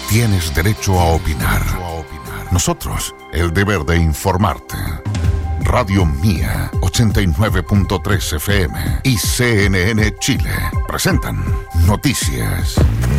tienes derecho a opinar. Nosotros, el deber de informarte. Radio Mía, 89.3 FM y CNN Chile presentan Noticias.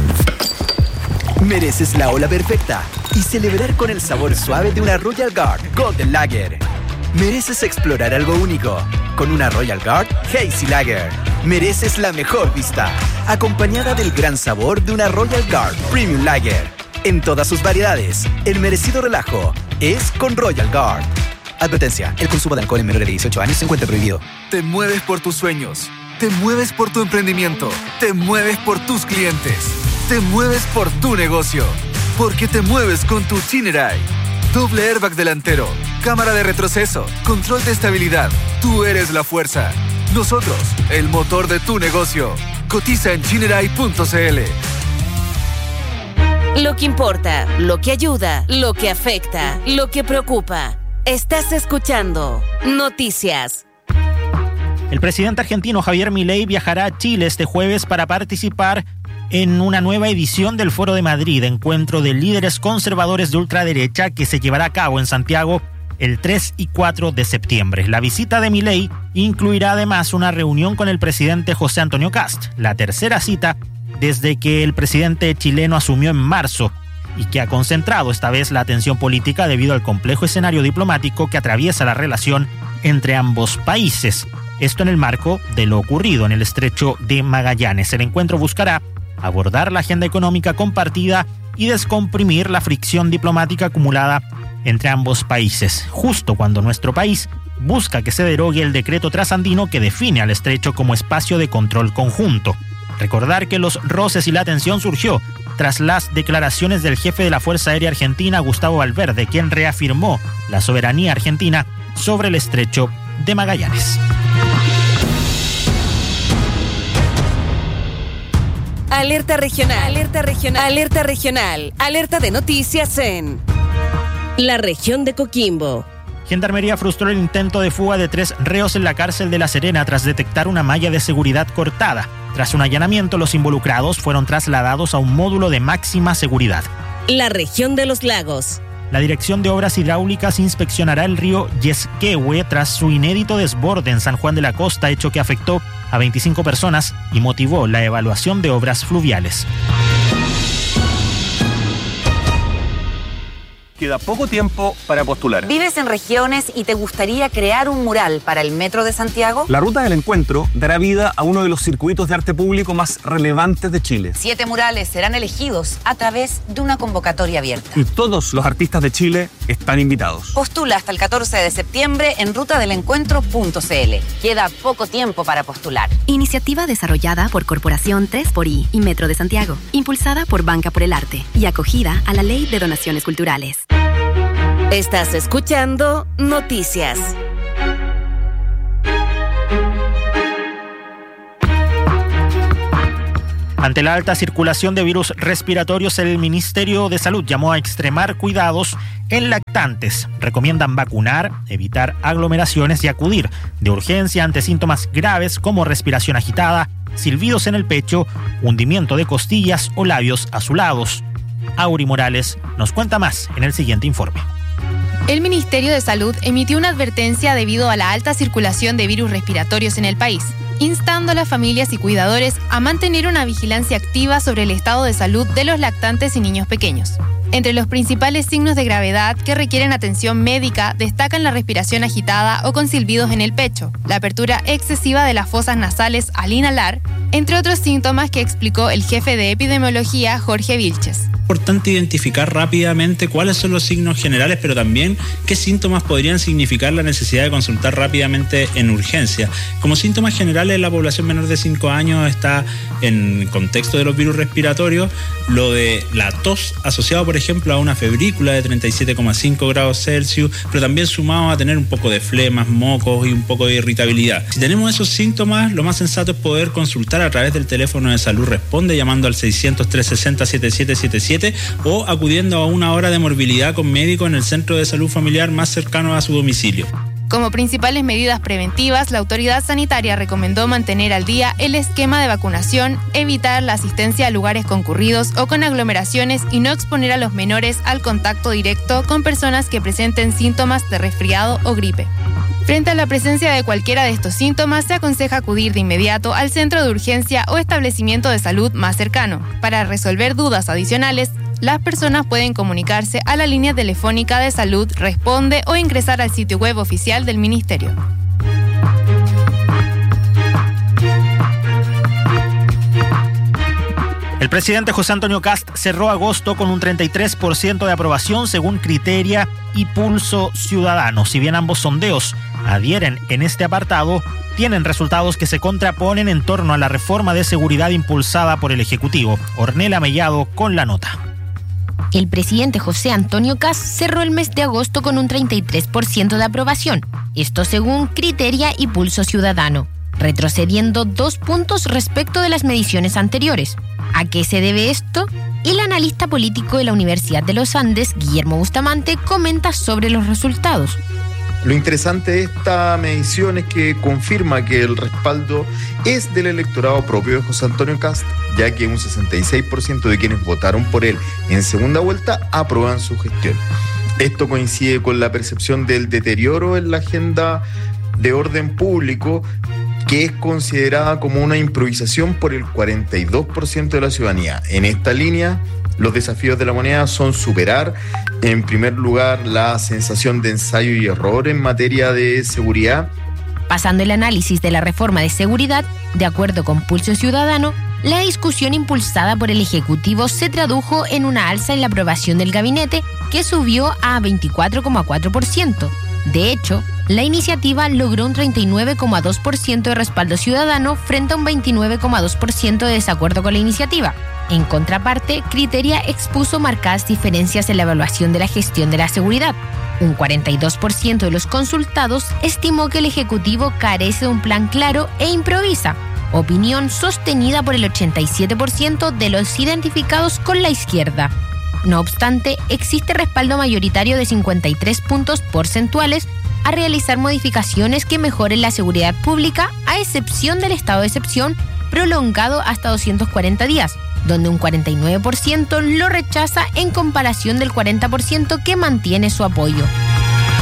Mereces la ola perfecta y celebrar con el sabor suave de una Royal Guard Golden Lager. Mereces explorar algo único con una Royal Guard Hazy Lager. Mereces la mejor vista, acompañada del gran sabor de una Royal Guard Premium Lager. En todas sus variedades, el merecido relajo es con Royal Guard. Advertencia, el consumo de alcohol en menores de 18 años se encuentra prohibido. Te mueves por tus sueños, te mueves por tu emprendimiento, te mueves por tus clientes, te mueves por tu negocio, porque te mueves con tu Chinerai. Doble airbag delantero, cámara de retroceso, control de estabilidad. Tú eres la fuerza. Nosotros, el motor de tu negocio. Cotiza en chinerai.cl. Lo que importa, lo que ayuda, lo que afecta, lo que preocupa. Estás escuchando Noticias. El presidente argentino Javier Milei viajará a Chile este jueves para participar en una nueva edición del Foro de Madrid, encuentro de líderes conservadores de ultraderecha que se llevará a cabo en Santiago el 3 y 4 de septiembre. La visita de Milei incluirá además una reunión con el presidente José Antonio Kast, la tercera cita desde que el presidente chileno asumió en marzo y que ha concentrado esta vez la atención política debido al complejo escenario diplomático que atraviesa la relación entre ambos países. Esto en el marco de lo ocurrido en el Estrecho de Magallanes. El encuentro buscará abordar la agenda económica compartida y descomprimir la fricción diplomática acumulada entre ambos países, justo cuando nuestro país busca que se derogue el decreto trasandino que define al estrecho como espacio de control conjunto. Recordar que los roces y la tensión surgió tras las declaraciones del jefe de la Fuerza Aérea Argentina, Gustavo Valverde, quien reafirmó la soberanía argentina sobre el Estrecho de Magallanes. Alerta regional, alerta regional, alerta regional, alerta de noticias en la región de Coquimbo. Gendarmería frustró el intento de fuga de 3 reos en la cárcel de La Serena tras detectar una malla de seguridad cortada. Tras un allanamiento, los involucrados fueron trasladados a un módulo de máxima seguridad. La región de los lagos. La Dirección de Obras Hidráulicas inspeccionará el río Yesquehue tras su inédito desborde en San Juan de la Costa, hecho que afectó a 25 personas y motivó la evaluación de obras fluviales. Queda poco tiempo para postular. ¿Vives en regiones y te gustaría crear un mural para el Metro de Santiago? La Ruta del Encuentro dará vida a uno de los circuitos de arte público más relevantes de Chile. 7 murales serán elegidos a través de una convocatoria abierta. Y todos los artistas de Chile están invitados. Postula hasta el 14 de septiembre en rutadelencuentro.cl. Queda poco tiempo para postular. Iniciativa desarrollada por Corporación 3xI y Metro de Santiago, impulsada por Banca por el Arte y acogida a la Ley de Donaciones Culturales. Estás escuchando Noticias. Ante la alta circulación de virus respiratorios, el Ministerio de Salud llamó a extremar cuidados en lactantes. Recomiendan vacunar, evitar aglomeraciones y acudir de urgencia ante síntomas graves como respiración agitada, silbidos en el pecho, hundimiento de costillas o labios azulados. Auri Morales nos cuenta más en el siguiente informe. El Ministerio de Salud emitió una advertencia debido a la alta circulación de virus respiratorios en el país, instando a las familias y cuidadores a mantener una vigilancia activa sobre el estado de salud de los lactantes y niños pequeños. Entre los principales signos de gravedad que requieren atención médica destacan la respiración agitada o con silbidos en el pecho, la apertura excesiva de las fosas nasales al inhalar, entre otros síntomas que explicó el jefe de epidemiología, Jorge Vilches. Es importante identificar rápidamente cuáles son los signos generales, pero también qué síntomas podrían significar la necesidad de consultar rápidamente en urgencia. Como síntomas generales, la población menor de 5 años está en contexto de los virus respiratorios, lo de la tos asociado, por ejemplo, a una febrícula de 37,5 grados Celsius, pero también sumado a tener un poco de flemas, mocos y un poco de irritabilidad. Si tenemos esos síntomas, lo más sensato es poder consultar a través del teléfono de Salud Responde llamando al 600-360-7777 o acudiendo a una hora de morbilidad con médico en el centro de salud familiar más cercano a su domicilio. Como principales medidas preventivas, la autoridad sanitaria recomendó mantener al día el esquema de vacunación, evitar la asistencia a lugares concurridos o con aglomeraciones y no exponer a los menores al contacto directo con personas que presenten síntomas de resfriado o gripe. Frente a la presencia de cualquiera de estos síntomas, se aconseja acudir de inmediato al centro de urgencia o establecimiento de salud más cercano. Para resolver dudas adicionales, las personas pueden comunicarse a la línea telefónica de salud Responde o ingresar al sitio web oficial del Ministerio. El presidente José Antonio Kast cerró agosto con un 33% de aprobación según Criteria y Pulso Ciudadano. Si bien ambos sondeos adhieren en este apartado, tienen resultados que se contraponen en torno a la reforma de seguridad impulsada por el Ejecutivo. Ornella Mellado con la nota. El presidente José Antonio Kast cerró el mes de agosto con un 33% de aprobación, esto según Criteria y Pulso Ciudadano, retrocediendo 2 puntos respecto de las mediciones anteriores. ¿A qué se debe esto? El analista político de la Universidad de los Andes, Guillermo Bustamante, comenta sobre los resultados. Lo interesante de esta medición es que confirma que el respaldo es del electorado propio de José Antonio Kast, ya que un 66% de quienes votaron por él en segunda vuelta aprueban su gestión. Esto coincide con la percepción del deterioro en la agenda de orden público, que es considerada como una improvisación por el 42% de la ciudadanía. En esta línea, los desafíos de la moneda son superar, en primer lugar, la sensación de ensayo y error en materia de seguridad. Pasando el análisis de la reforma de seguridad, de acuerdo con Pulso Ciudadano, la discusión impulsada por el Ejecutivo se tradujo en una alza en la aprobación del gabinete, que subió a 24,4%. De hecho, la iniciativa logró un 39,2% de respaldo ciudadano frente a un 29,2% de desacuerdo con la iniciativa. En contraparte, Criteria expuso marcadas diferencias en la evaluación de la gestión de la seguridad. Un 42% de los consultados estimó que el Ejecutivo carece de un plan claro e improvisa, opinión sostenida por el 87% de los identificados con la izquierda. No obstante, existe respaldo mayoritario de 53 puntos porcentuales a realizar modificaciones que mejoren la seguridad pública, a excepción del estado de excepción prolongado hasta 240 días, donde un 49% lo rechaza en comparación del 40% que mantiene su apoyo.